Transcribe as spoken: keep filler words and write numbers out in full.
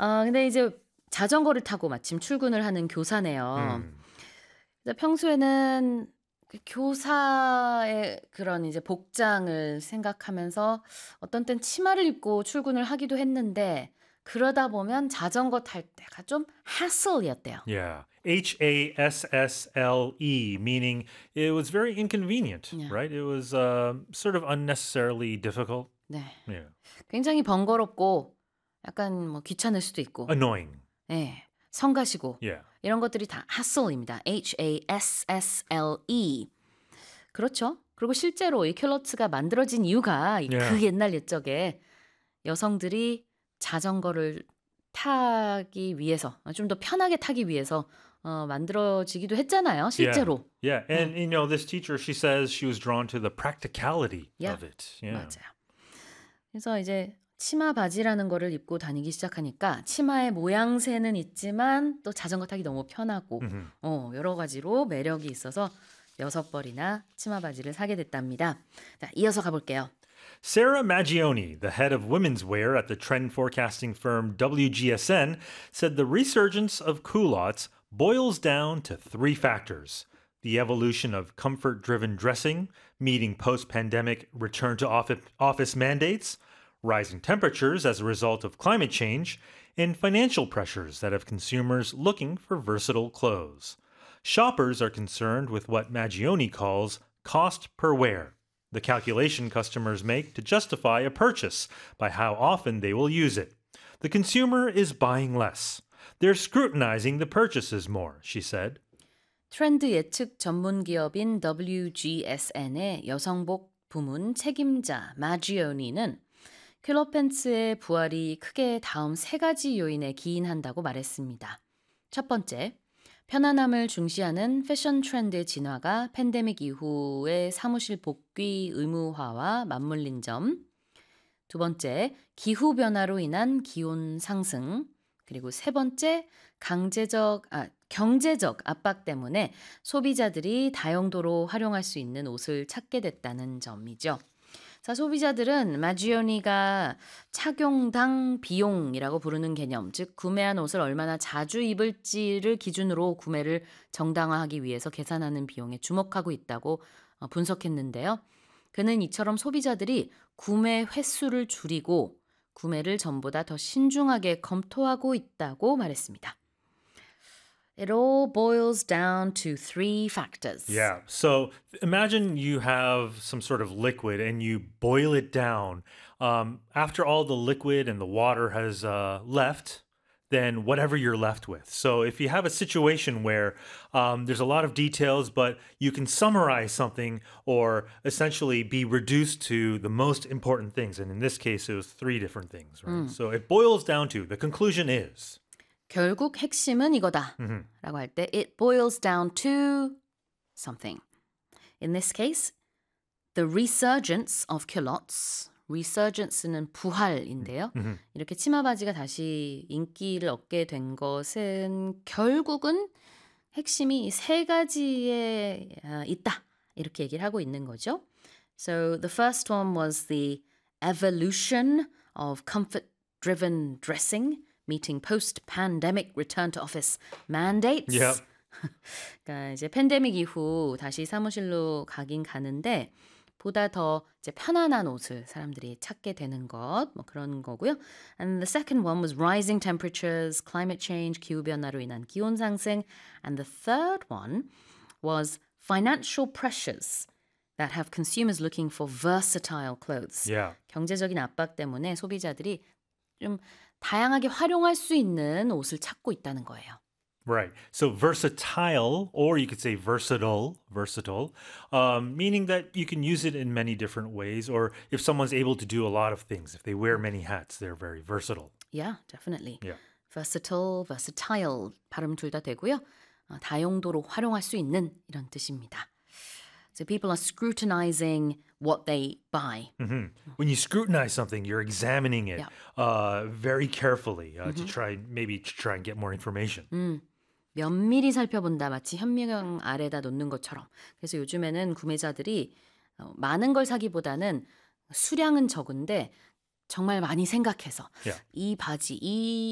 아 근데 이제 자전거를 타고 마침 출근을 하는 교사네요. 음. 근데 평소에는 그 교사의 그런 이제 복장을 생각하면서 어떤 땐 치마를 입고 출근을 하기도 했는데 그러다 보면 자전거 탈 때가 좀 hassle이었대요. Yeah. H A S S L E, meaning it was very inconvenient, 네. right? It was uh, sort of unnecessarily difficult. 네. Yeah. 굉장히 번거롭고 약간 뭐 귀찮을 수도 있고 Annoying. 예. 성가시고 Yeah. 이런 것들이 다 hassle입니다. H A S S L E. 그렇죠. 그리고 실제로 이 큘러츠가 만들어진 이유가 이 Yeah. 그 옛날 옛적에 여성들이 자전거를 타기 위해서 좀 더 편하게 타기 위해서 어 만들어지기도 했잖아요, Yeah. 실제로. Yeah. And, you know, this teacher, she says she was drawn to the practicality Yeah. of it. Yeah. 맞아요. 그래서 이제 치마 바지라는 거를 입고 다니기 시작하니까 치마의 모양새는 있지만 또 자전거 타기 너무 편하고 Mhm. 어, 여러 가지로 매력이 있어서 여섯 벌이나 치마 바지를 사게 됐답니다. 자, 이어서 가볼게요. Sarah Maggioni, the head of women's wear at the trend forecasting firm W G S N, said the resurgence of culottes boils down to three factors: the evolution of comfort-driven dressing, meeting post-pandemic return to office, office mandates, rising temperatures as a result of climate change, and financial pressures that have consumers looking for versatile clothes. Shoppers are concerned with what Maggioni calls cost per wear, the calculation customers make to justify a purchase by how often they will use it. The consumer is buying less. They're scrutinizing the purchases more, she said. 트렌드 예측 전문 기업인 W G S N의 여성복 부문 책임자 마지오니는 큘러 팬츠의 부활이 크게 다음 세 가지 요인에 기인한다고 말했습니다. 첫 번째, 편안함을 중시하는 패션 트렌드의 진화가 팬데믹 이후의 사무실 복귀 의무화와 맞물린 점. 두 번째, 기후 변화로 인한 기온 상승. 그리고 세 번째, 강제적, 아, 경제적 압박 때문에 소비자들이 다용도로 활용할 수 있는 옷을 찾게 됐다는 점이죠. 자, 소비자들은 마지오니가 착용당 비용이라고 부르는 개념, 즉 구매한 옷을 얼마나 자주 입을지를 기준으로 구매를 정당화하기 위해서 계산하는 비용에 주목하고 있다고 분석했는데요. 그는 이처럼 소비자들이 구매 횟수를 줄이고 구매를 전보다 더 신중하게 검토하고 있다고 말했습니다. It all boils down to three factors. Yeah. So imagine you have some sort of liquid and you boil it down. Um, after all the liquid and the water has uh, left, then whatever you're left with. So if you have a situation where um, there's a lot of details, but you can summarize something or essentially be reduced to the most important things. And in this case, it was three different things, right? So it boils down to, the conclusion is. 결국 핵심은 이거다 Mhm. 라고 할 때 it boils down to something. In this case, the resurgence of culottes. resurgence는 부활인데요. Mhm. 이렇게 치마 바지가 다시 인기를 얻게 된 것은 결국은 핵심이 이 세 가지에 아, 있다. 이렇게 얘기를 하고 있는 거죠. So the first one was the evolution of comfort-driven dressing. meeting post-pandemic return to office mandates. Yep. 그러니까 이제 팬데믹 이후 다시 사무실로 가긴 가는데 보다 더 이제 편안한 옷을 사람들이 찾게 되는 것, 뭐 그런 거고요. And the second one was rising temperatures, climate change, 기후 변화로 인한 기온 상승. And the third one was financial pressures that have consumers looking for versatile clothes. Yeah. 경제적인 압박 때문에 소비자들이 좀 다양하게 활용할 수 있는 옷을 찾고 있다는 거예요. Right. So versatile, or you could say versatile, versatile, um, meaning that you can use it in many different ways, or if someone's able to do a lot of things, if they wear many hats, they're very versatile. Yeah, definitely. Yeah. versatile, versatile 발음 둘 다 되고요. 어, 다용도로 활용할 수 있는 이런 뜻입니다. So people are scrutinizing what they buy. Mhm. When you scrutinize something, you're examining it Yeah. uh, very carefully uh, to try, maybe to try and get more information. 음, 면밀히 살펴본다. 마치 현미경 아래다 놓는 것처럼. 그래서 요즘에는 구매자들이 어, 많은 걸 사기보다는 수량은 적은데 정말 많이 생각해서 Yeah. 이 바지, 이